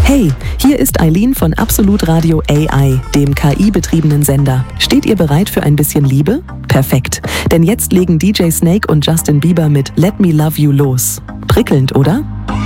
Hey, hier ist Eileen von Absolut Radio AI, dem KI-betriebenen Sender. Steht ihr bereit für ein bisschen Liebe? Perfekt, denn jetzt legen DJ Snake und Justin Bieber mit Let Me Love You los. Prickelnd, oder?